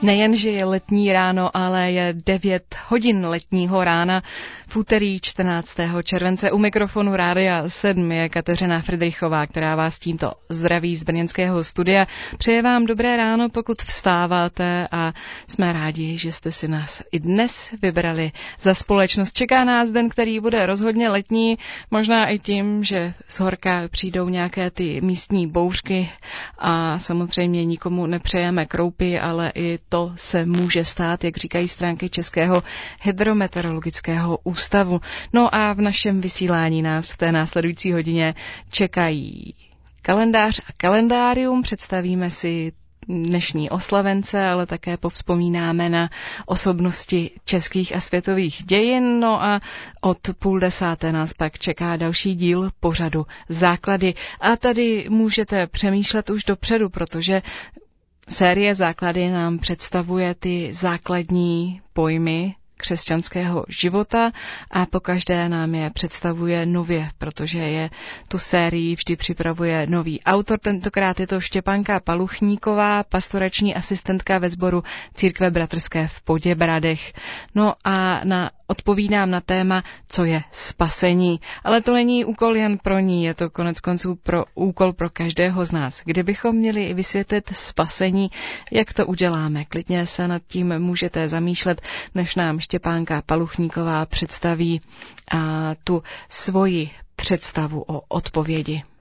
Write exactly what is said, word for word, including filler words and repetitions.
Nejenže je letní ráno, ale je devět hodin letního rána v úterý čtrnáctého července. U mikrofonu Rádia sedm je Kateřina Fridrichová, která vás tímto zdraví z brněnského studia. Přeje vám dobré ráno, pokud vstáváte, a jsme rádi, že jste si nás i dnes vybrali za společnost. Čeká nás den, který bude rozhodně letní, možná i tím, že z horka přijdou nějaké ty místní bouřky a samozřejmě nikomu nepřejeme kroupy, ale i to se může stát, jak říkají stránky Českého hydrometeorologického ústavu. No a v našem vysílání nás v té následující hodině čekají kalendář a kalendárium. Představíme si dnešní oslavence, ale také povzpomínáme na osobnosti českých a světových dějin. No a od půl desáté nás pak čeká další díl pořadu Základy. A tady můžete přemýšlet už dopředu, protože série Základy nám představuje ty základní pojmy křesťanského života a pokaždé nám je představuje nově, protože je tu sérii vždy připravuje nový autor. Tentokrát je to Štěpánka Paluchníková, pastorační asistentka ve sboru Církve bratrské v Poděbradech. No a na odpovídám na téma, co je spasení. Ale to není úkol jen pro ní, je to konec konců pro úkol pro každého z nás. Kdybychom měli vysvětlit spasení, jak to uděláme? Klidně se nad tím můžete zamýšlet, než nám Štěpánka Paluchníková představí a tu svoji představu o odpovědi.